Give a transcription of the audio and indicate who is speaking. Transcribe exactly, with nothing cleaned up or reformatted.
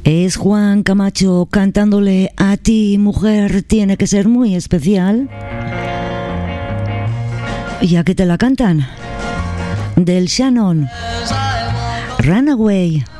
Speaker 1: Es Juan Camacho cantándole A ti, mujer, tiene que ser muy especial. Ya que te la cantan. Del Shannon, Runaway.